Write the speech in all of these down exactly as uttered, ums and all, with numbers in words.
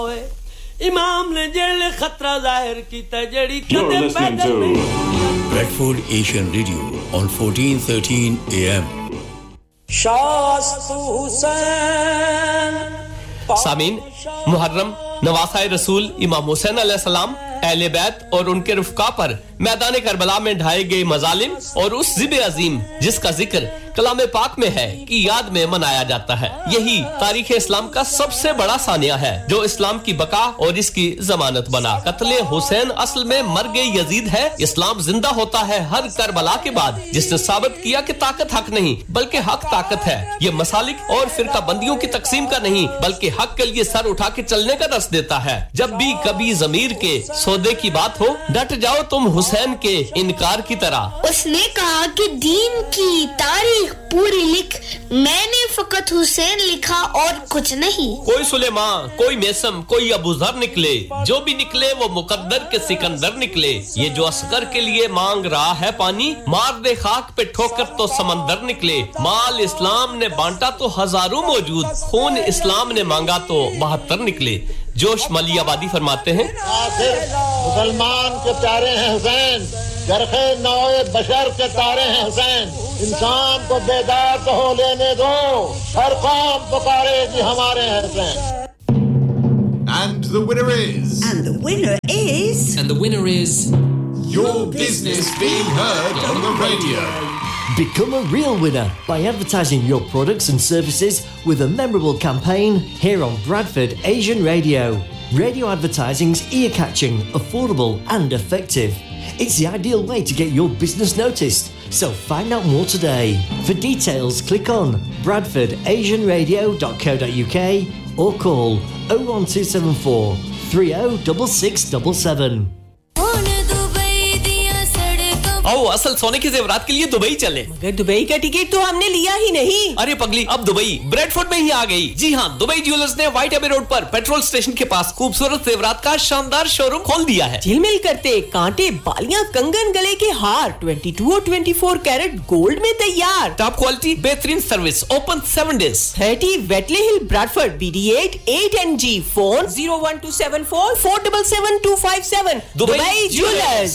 इमाम ने जेल खतरा जाहिर कीता जेड़ी कदे पैदल नहीं Bradford Asian Radio on fourteen thirteen A M शास्तु Hussain सामीन मुहर्रम नवासाए रसूल इमाम हुसैन अलैहिस्सलाम अहले बैत और उनके रुफ़का पर मैदान करबला में ढाए गए मजालिम और उस ज़िब अज़ीम जिसका जिक्र कलाम पाक में है की याद में मनाया जाता है यही तारीख़ इस्लाम का सबसे बड़ा सानिया है जो इस्लाम की बका और इसकी जमानत बना कत्ले हुसैन असल में मर गए यजीद है इस्लाम जिंदा होता है हर करबला के बाद जिसने साबित किया कि ताकत हक नहीं बल्कि हक ताकत है ये मसालिक और फिरका बंदियों की तकसीम का नहीं बल्कि हक के लिए सर उठा के चलने का दर्स देता है जब भी कभी ज़मीर के सौदे की बात हो डट जाओ तुम हुसैन के इनकार की तरह उसने कहा कि दीन की तारीख पूरी लिख मैंने फकत हुसैन लिखा और कुछ नहीं कोई सुलेमान कोई मेसम कोई अबू ज़र निकले जो भी निकले वो मुकद्दर के सिकंदर निकले ये जो असगर के लिए मांग रहा है पानी मार दे खाक पे ठोकर तो समंदर निकले माल इस्लाम ने बांटा तो हजारों मौजूद खून इस्लाम ने मांगा तो बहत्तर निकले जोश मली आबादी फरमाते हैं मुसलमान के प्यारे हैं हुसैन जरखे नौए बशर के तारे हैं हुसैन इंसान को बेदार तो हो लेने दो हर कौम पुकारेगी हमारे हैं Hussain And the winner is And the winner is And the winner is Your business being heard on the radio. Become a real winner by advertising your products and services with a memorable campaign here on Bradford Asian Radio. Radio advertising's ear-catching, affordable and effective. It's the ideal way to get your business noticed. So find out more today. For details, click on bradford asian radio dot co dot uk or call oh one two seven four three oh six six seven seven. आओ असल सोने के जेवरात के लिए Dubai चले मगर Dubai का टिकट तो हमने लिया ही नहीं अरे पगली अब दुबई ब्रैडफोर्ड में ही आ गई जी हाँ दुबई ज्वेलर्स ने व्हाइट एबे रोड पर पेट्रोल स्टेशन के पास खूबसूरत जेवरात का शानदार शोरूम खोल दिया है झिलमिल करते कांटे बालियां कंगन गले के हार बाईस और चौबीस कैरेट गोल्ड में तैयार टॉप क्वालिटी बेहतरीन सर्विस ओपन सेवन डेज तीस वेटले हिल Bradford B D eight eight N G phone zero one two seven four four seven seven two five seven Dubai jewellers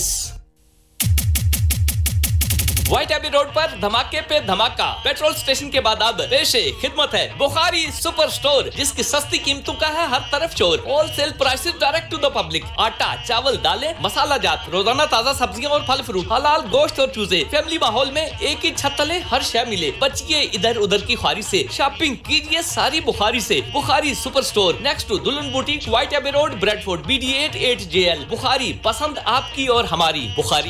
white AB road पर धमाके पे धमाका petrol station के बाद अब पेशे खिदमत है बुखारी सुपर स्टोर जिसकी सस्ती कीमतों का है हर तरफ शोर wholesale prices direct to the public आटा चावल दालें मसाला जात रोजाना ताजा सब्जियां और फल फ्रूट हलाल गोश्त और चूजे फैमिली माहौल में एक ही छत तले हर शय मिले बचिए इधर उधर की ख्वारी से शॉपिंग कीजिए सारी बुखारी से Bukhari super store next to दुल्हन boutique white AB road Bradford B D eight eight J L Bukhari पसंद आपकी और हमारी बुखारी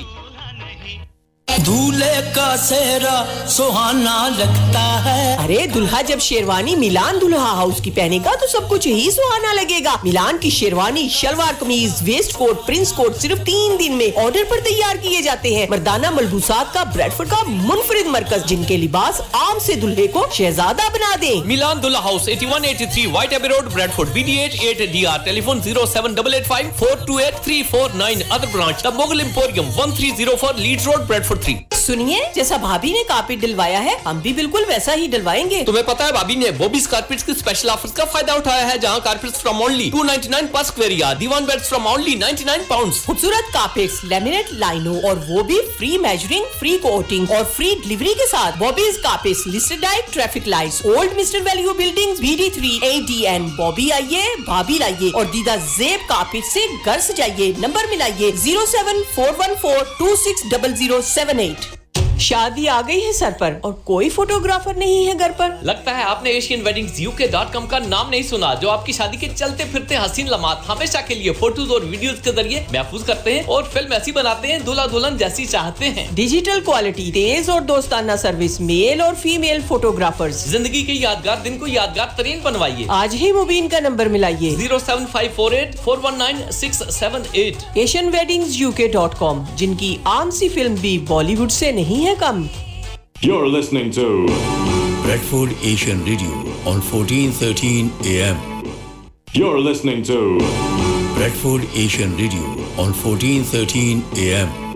दूल्हे का सेहरा सुहाना लगता है अरे दुल्हा जब शेरवानी मिलान दुल्हा हाउस की पहनेगा तो सब कुछ ही सुहाना लगेगा मिलान की शेरवानी शलवार कमीज वेस्ट कोट प्रिंस कोट सिर्फ तीन दिन में ऑर्डर पर तैयार किए जाते हैं मर्दाना मलबूसात का ब्रैडफोर्ड का मुनफरिद मरकज जिनके लिबास आम से दुल्हे को शहजादा बना दे मिलान दुल्हा house eighty-one eighty-three white AB road Bradford B D eight eight D R telephone zero seven eight eight five four two eight three four nine other branch the Mughal emporium one three zero four Leeds road Bradford three सुनिए जैसा भाभी ने carpet डलवाया है हम भी बिल्कुल वैसा ही डलवाएंगे तुम्हें पता है भाभी ने बॉबीज कारपेट्स के स्पेशल ऑफर्स का फायदा उठाया है जहां carpets from only two ninety-nine पर square yard Diwan beds from only ninety-nine pounds खूबसूरत कारपेट्स लैमिनेट लाइनों और वो भी फ्री मेजरिंग फ्री कोटिंग और फ्री डिलीवरी के साथ Bobby's carpets listed diet traffic lights old mister value buildings B D three A D N Bobby आइए भाभी लाइए और दीदा जेब कारपेट से घर सजाइए number मिलाइए zero seven four one four two six zero zero seven eight शादी आ गई है सर पर और कोई फोटोग्राफर नहीं है घर पर लगता है आपने एशियन वेडिंग्स यू के डॉट कॉम का नाम नहीं सुना जो आपकी शादी के चलते फिरते हसीन लम्हात हमेशा के लिए फोटोज और वीडियोस के जरिए महफूज करते हैं और फिल्म ऐसी बनाते हैं दूल्हा दुल्हन जैसी चाहते हैं डिजिटल क्वालिटी तेज और दोस्ताना सर्विस मेल और फीमेल फोटोग्राफर्स जिंदगी के यादगार दिन को यादगार तरीन बनवाइए आज ही मुबीन का number मिलाइए zero seven five four eight four one nine six seven eight Asian weddings you के डॉट कॉम जिनकी आम सी फिल्म भी बॉलीवुड से नहीं है कम You're listening to Bradford Asian Radio on fourteen thirteen A M. You're listening to Bradford Asian Radio on fourteen thirteen A M.